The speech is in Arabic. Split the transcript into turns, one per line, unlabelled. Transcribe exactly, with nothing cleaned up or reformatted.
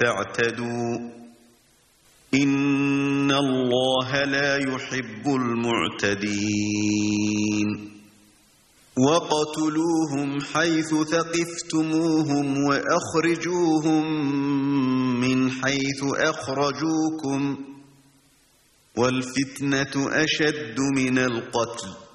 تعتدوا إن الله لا يحب المعتدين وقتلوهم حيث ثقفتموهم وأخرجوهم من حيث أخرجوكم والفتنة أشد من القتل